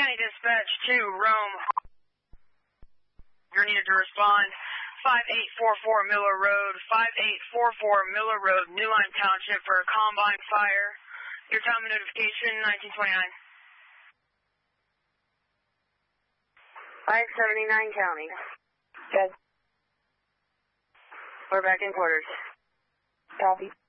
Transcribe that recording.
County Dispatch to Rome. You're needed to respond. 5844 Miller Road, 5844 Miller Road, New Line Township for a combine fire. Your time of notification, 1929. 579 County. Good. We're back in quarters. Copy.